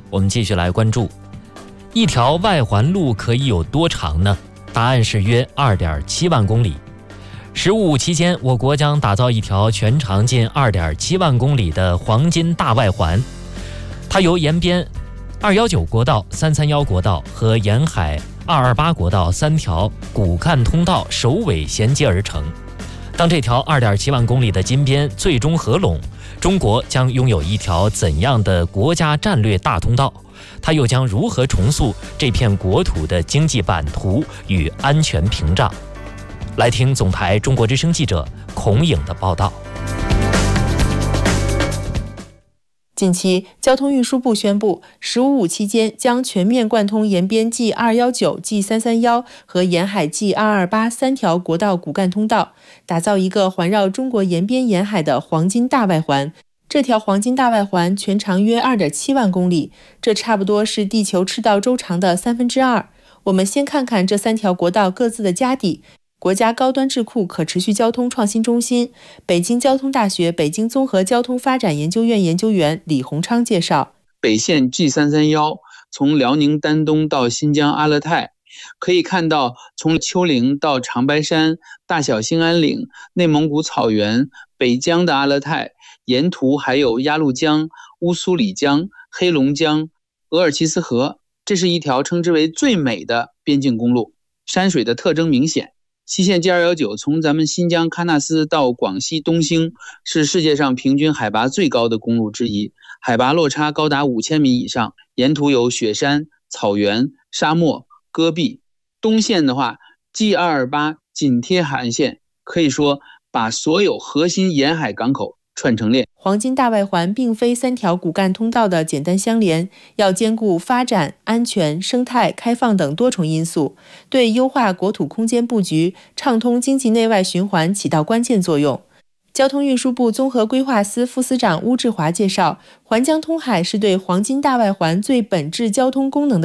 我们继续来关注，一条外环路可以有多长呢？答案是约2.7万公里。十五期间，我国将打造一条全长近2.7万公里的黄金大外环，它由延边219国道、331国道和沿海228国道3条骨干通道首尾衔接而成。当这条2.7万公里的金边最终合拢，中国将拥有一条怎样的国家战略大通道？它又将如何重塑这片国土的经济版图与安全屏障？来听总台中国之声记者孔颖的报道。 近期，交通运输部宣布，“15+5”期间将全面贯通延边 G219、G331 和沿海 G228 3条国道骨干通道，打造一个环绕中国延边沿海的黄金大外环。这条黄金大外环全长约2.7万公里，这差不多是地球赤道周长的2/3。我们先看看这3条国道各自的家底。国家高端智库可持续交通创新中心、北京交通大学北京综合交通发展研究院研究员李洪昌介绍， 北线 G331 从辽宁丹东到新疆阿勒泰，可以看到从丘陵到长白山、大小兴安岭、内蒙古草原、北疆的阿勒泰，沿途还有鸭绿江、乌苏里江、黑龙江、额尔齐斯河。这是一条称之为最美的边境公路，山水的特征明显。西线 G219 从咱们新疆喀纳斯到广西东兴，是世界上平均海拔最高的公路之一，海拔落差高达5000米以上，沿途有雪山、草原、沙漠、戈壁。东线的话 G228 紧贴海岸线，可以说把所有核心沿海港口串成链。 黄金大外环并非3条骨干通道的简单相连，要兼顾发展、安全、生态、开放等多重因素，对优化国土空间布局、畅通经济内外循环起到关键作用。交通运输部综合规划司副司长邬志华介绍，环江通海是对黄金大外环最本质交通功能的